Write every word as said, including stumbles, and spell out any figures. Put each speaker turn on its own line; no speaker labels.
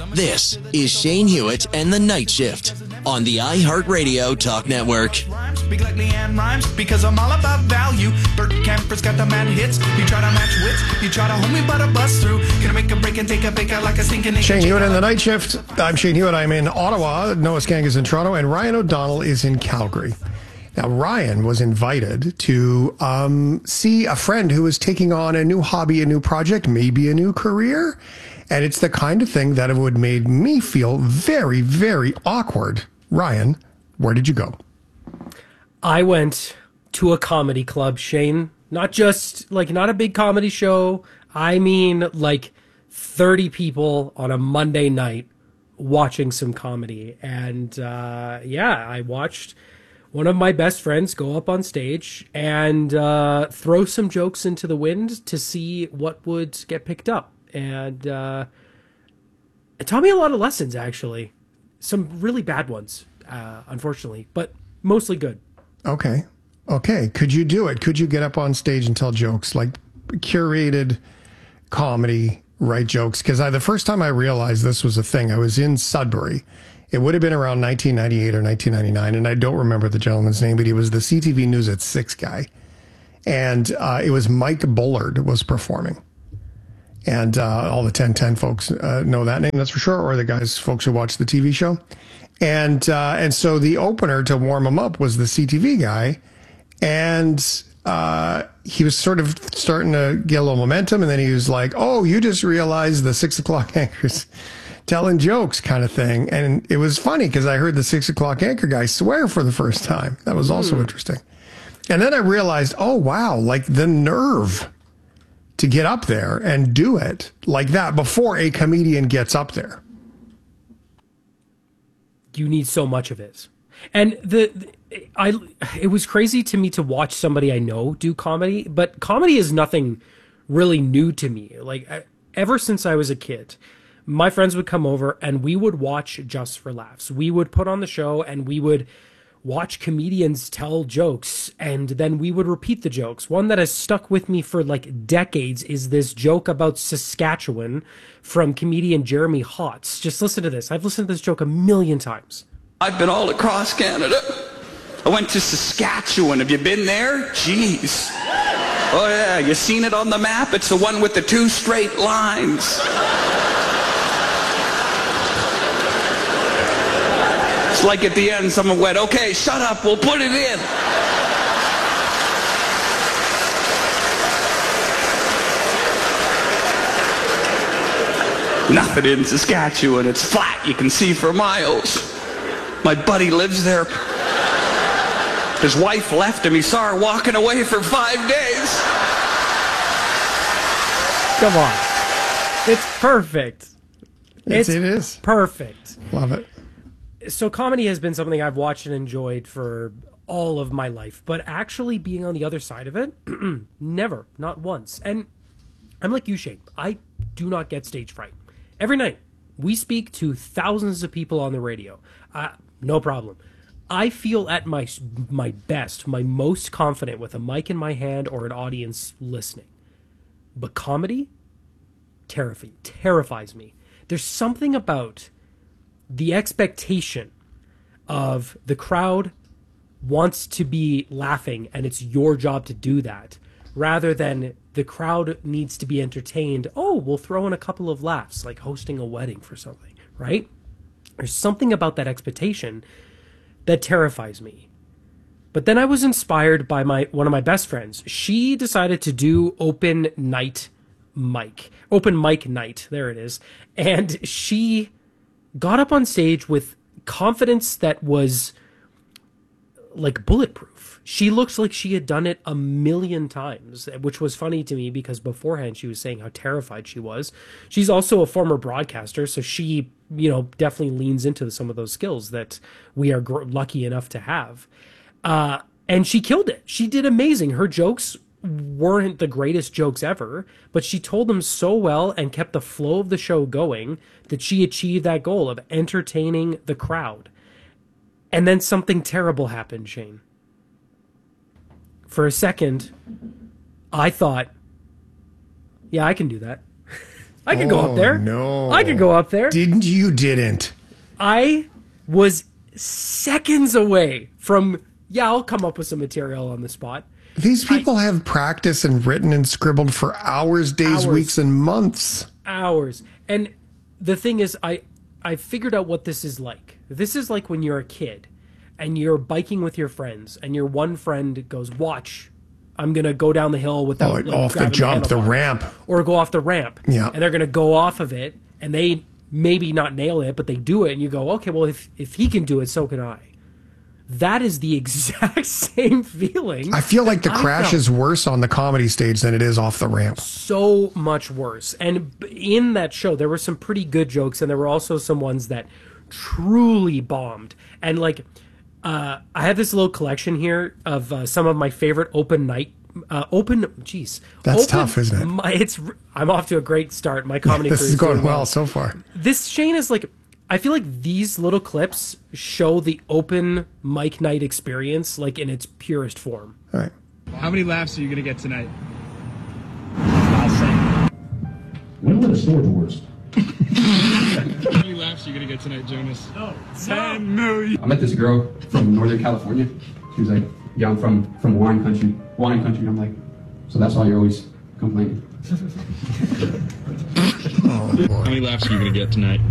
This is Shane Hewitt and the Night Shift on the iHeartRadio Talk Network.
Speak like Leanne Rhymes because I'm all about value. Bert Camper's got the mad hits. You try to match wits, you try to hold me but a bust through. Gonna make a break and take a pick out like a stinking nigga.
Shane Hewitt and the Night Shift. I'm Shane Hewitt. I'm in Ottawa. Noah Skang is in Toronto, and Ryan O'Donnell is in Calgary. Now, Ryan was invited to um, see a friend who is taking on a new hobby, a new project, maybe a new career. And it's the kind of thing that would made me feel very, very awkward. Ryan, where did you go?
I went to a comedy club, Shane. Not just, like, not a big comedy show. I mean, like, thirty people on a Monday night watching some comedy. And, uh, yeah, I watched one of my best friends go up on stage and uh, throw some jokes into the wind to see what would get picked up. And uh, it taught me a lot of lessons, actually. Some really bad ones, uh, unfortunately, but mostly good.
Okay. Okay. Could you do it? Could you get up on stage and tell jokes, like curated comedy, write jokes? Because I, the first time I realized this was a thing, I was in Sudbury. It would have been around nineteen ninety-eight or nineteen ninety-nine, and I don't remember the gentleman's name, but he was the C T V News at six guy. And uh, it was Mike Bullard was performing. And uh, all the ten ten folks uh, know that name, that's for sure, or the guys, folks who watch the T V show. And uh, and so the opener to warm him up was the C T V guy. And uh, he was sort of starting to get a little momentum. And then he was like, oh, you just realized the six o'clock anchor's telling jokes kind of thing. And it was funny because I heard the six o'clock anchor guy swear for the first time. That was also mm. interesting. And then I realized, oh, wow, like the nerve to get up there and do it like that before a comedian gets up there.
You need so much of it. And the, the I it was crazy to me to watch somebody I know do comedy, but comedy is nothing really new to me. Like I, ever since I was a kid, my friends would come over and we would watch Just for Laughs. We would put on the show and we would watch comedians tell jokes, and then we would repeat the jokes. One that has stuck with me for like decades is this joke about Saskatchewan from comedian Jeremy Hotz. Just listen to this. I've listened to this joke a million times.
I've been all across Canada. I went to Saskatchewan. Have you been there? Jeez. Oh yeah, you seen it on the map? It's the one with the two straight lines. It's like at the end someone went, okay, shut up, we'll put it in. Nothing in Saskatchewan, it's flat, you can see for miles. My buddy lives there. His wife left him, he saw her walking away for five days.
Come on. It's perfect.
It's,
It's
it is.
perfect.
Love it.
So comedy has been something I've watched and enjoyed for all of my life, but actually being on the other side of it, never, not once. And I'm like you, Shane. I do not get stage fright. Every night, we speak to thousands of people on the radio. Uh, no problem. I feel at my my best, my most confident with a mic in my hand or an audience listening. But comedy terrifies, terrifies me. There's something about the expectation of the crowd wants to be laughing and it's your job to do that, rather than the crowd needs to be entertained. Oh, we'll throw in a couple of laughs, like hosting a wedding for something, right? There's something about that expectation that terrifies me. But then I was inspired by my one of my best friends. She decided to do open night mic, open mic night. There it is. And she got up on stage with confidence that was like bulletproof. She looked like she had done it a million times, which was funny to me because beforehand she was saying how terrified she was. She's also a former broadcaster, so she, you know, definitely leans into some of those skills that we are gr- lucky enough to have. Uh, and she killed it. She did amazing. Her jokes weren't the greatest jokes ever, but she told them so well and kept the flow of the show going that she achieved that goal of entertaining the crowd. And then something terrible happened, Shane. For a second, I thought, yeah, I can do that. I could go
Oh,
up there.
no.
I could go up there.
Didn't you? Didn't.
I was seconds away from, yeah, I'll come up with some material on the spot.
These people I, have practiced and written and scribbled for hours, days,
hours,
weeks, and months.
Hours. And the thing is, I, I figured out what this is like. This is like when you're a kid and you're biking with your friends and your one friend goes, watch, I'm going to go down the hill without
oh,
like,
off the jump, the, the ramp.
Or go off the ramp.
Yeah.
And they're going to go off of it and they maybe not nail it, but they do it. And you go, okay, well, if, if he can do it, so can I. That is the exact same feeling.
I feel like the crash is worse on the comedy stage than it is off the ramp.
So much worse. And in that show, there were some pretty good jokes, and there were also some ones that truly bombed. And like, uh, I have this little collection here of uh, some of my favorite open night. Uh, open, jeez,
that's
open,
tough, isn't it?
My, it's. I'm off to a great start. My comedy.
This is going well,
well
so far.
This Shane is like. I feel like these little clips show the open mic night experience, like in its purest form.
All right.
How many laughs are you gonna get tonight?
I'll say. When were the Storage Wars?
How many laughs are you gonna get tonight, Jonas?
Oh,
ten million.
I met this girl from Northern California. She was like, yeah, I'm from, from wine country. Wine country. I'm like, so that's why you're always complaining.
Oh, boy.
How many laughs are you gonna get tonight?